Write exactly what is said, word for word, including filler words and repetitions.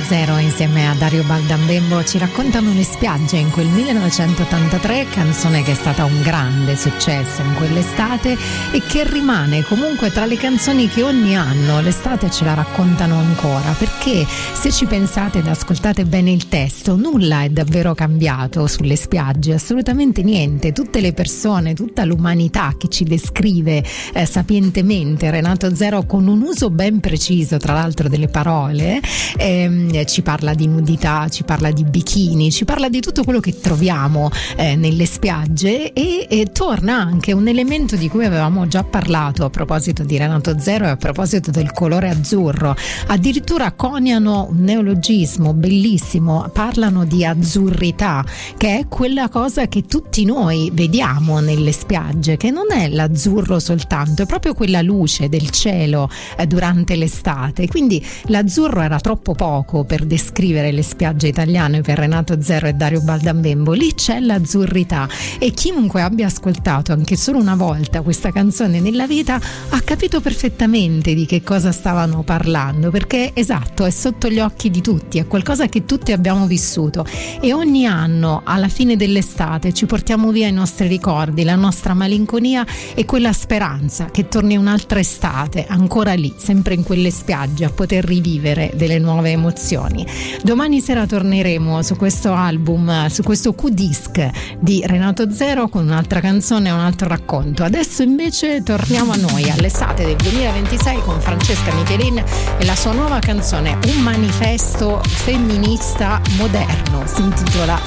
Zero insieme a Dario Baldambembo ci raccontano le spiagge in quel millenovecentottantatré, canzone che è stata un grande successo in quell'estate e che rimane comunque tra le canzoni che ogni anno l'estate ce la raccontano ancora, perché se ci pensate ed ascoltate bene il testo, nulla è davvero cambiato sulle spiagge, assolutamente niente. Tutte le persone, tutta l'umanità che ci descrive eh, sapientemente Renato Zero con un uso ben preciso tra l'altro delle parole, ehm, ci parla di nudità, ci parla di bikini, ci parla di tutto quello che troviamo eh, nelle spiagge e, e torna anche un elemento di cui avevamo già parlato a proposito di Renato Zero e a proposito del colore azzurro. Addirittura coniano un neologismo bellissimo, parlano di azzurrità, che è quella cosa che tutti noi vediamo nelle spiagge, che non è l'azzurro soltanto, è proprio quella luce del cielo eh, durante l'estate. Quindi l'azzurro era troppo poco per descrivere le spiagge italiane per Renato Zero e Dario Baldambembo. Lì c'è l'azzurrità e chiunque abbia ascoltato anche solo una volta questa canzone nella vita ha capito perfettamente di che cosa stavano parlando, perché esatto, è sotto gli occhi di tutti, è qualcosa che tutti abbiamo vissuto e ogni anno alla fine dell'estate ci portiamo via i nostri ricordi, la nostra malinconia e quella speranza che torni un'altra estate ancora lì, sempre in quelle spiagge, a poter rivivere delle nuove emozioni. Domani sera torneremo su questo album, su questo Q-Disc di Renato Zero con un'altra canzone e un altro racconto. Adesso invece torniamo a noi, all'estate del duemilaventisei, con Francesca Michelin e la sua nuova canzone, un manifesto femminista moderno, si intitola